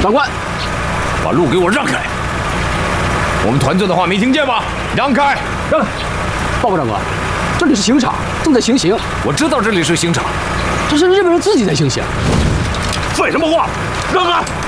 长官， 把路给我让开！我们团队的话没听见吗？让开！ 让开！报告长官，这里是刑场，正在行刑。 我知道这里是刑场， 这是日本人自己在行刑。 废什么话？让开！